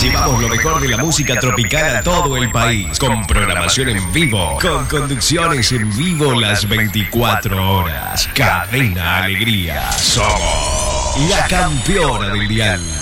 Llevamos lo mejor de la música tropical a todo el país, con programación en vivo, con conducciones en vivo las 24 horas. Cadena Alegría. Somos la campeona del dial.